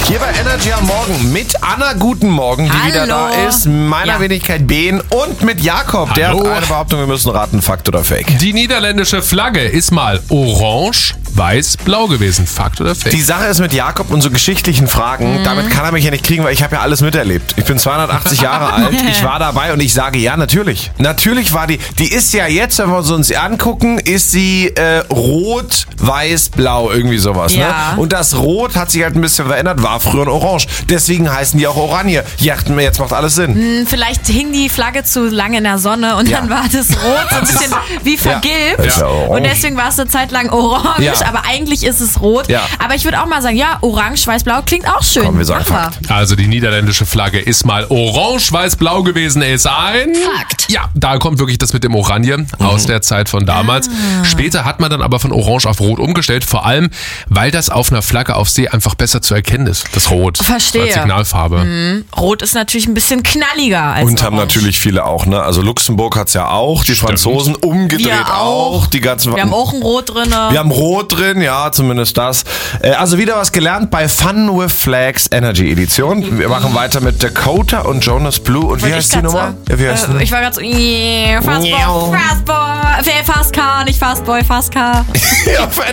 Hier bei Energy am Morgen mit Anna, guten Morgen, die wieder da ist, meiner Wenigkeit Ben und mit Jakob, der hat eine Behauptung, wir müssen raten, Fakt oder Fake. Die niederländische Flagge ist mal orange, weiß, blau gewesen. Fakt oder Fake? Die Sache ist mit Jakob und so geschichtlichen Fragen, damit kann er mich ja nicht kriegen, weil ich habe ja alles miterlebt. Ich bin 280 Jahre alt, ich war dabei und ich sage ja, natürlich. Natürlich war die ist ja jetzt, wenn wir uns angucken, ist sie rot, weiß, blau, irgendwie sowas. Ja. Ne? Und das Rot hat sich halt ein bisschen verändert, war früher ein Orange. Deswegen heißen die auch Oranje. Jetzt macht alles Sinn. Vielleicht hing die Flagge zu lange in der Sonne und dann war das Rot so ein bisschen wie vergilbt. Ja. Und deswegen war es eine Zeit lang orange, Ja. aber eigentlich ist es rot. Ja. Aber ich würde auch mal sagen, ja, orange, weiß, blau klingt auch schön. Komm, wir sagen Machen Fakt. Also die niederländische Flagge ist mal orange, weiß, blau gewesen. Ist ein Fakt. Ja, da kommt wirklich das mit dem Oranje aus der Zeit von damals. Später hat man dann aber von orange auf rot umgestellt, vor allem, weil das auf einer Flagge auf See einfach besser zu erkennen ist, das Rot. Verstehe. Als Signalfarbe. Rot ist natürlich ein bisschen knalliger als Und haben orange. natürlich viele auch, ne? Also Luxemburg hat's ja auch, die Franzosen umgedreht Wir auch. Die ganzen. Wir haben auch ein Rot drin. Wir haben Rot drin, ja, zumindest das. Also wieder was gelernt bei Fun with Flags Energy Edition. Wir machen weiter mit Dakota und Jonas Blue. Und wie heißt die Nummer? Ja, wie heißt die? Ich war gerade so, Fastboy, nicht Fastboy. Ja, auf